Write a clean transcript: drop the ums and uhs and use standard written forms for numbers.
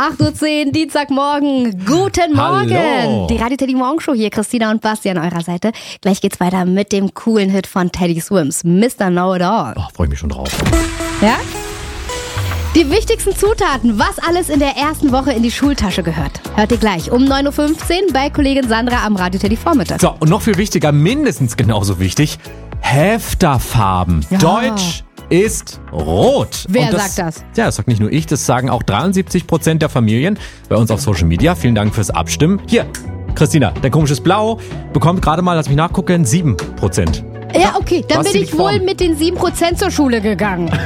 8:10 Uhr, Dienstagmorgen. Guten Morgen. Hallo. Die Radio Teddy Morgenshow hier, Christina und Basti an eurer Seite. Gleich geht's weiter mit dem coolen Hit von Teddy Swims, Mr. Know It All. Oh, freue ich mich schon drauf. Ja? Die wichtigsten Zutaten, was alles in der ersten Woche in die Schultasche gehört. Hört ihr gleich um 9:15 Uhr bei Kollegin Sandra am Radio Teddy Vormittag. So, und noch viel wichtiger, mindestens genauso wichtig, Hefterfarben. Ja. Deutsch ist rot. Wer Und sagt das? Ja, das sagt nicht nur ich, das sagen auch 73% der Familien bei uns auf Social Media. Vielen Dank fürs Abstimmen. Hier, Christina, dein komisches Blau bekommt gerade mal, lass mich nachgucken, 7%. Ja, okay, dann Was bin die ich wohl Form? mit den 7% zur Schule gegangen.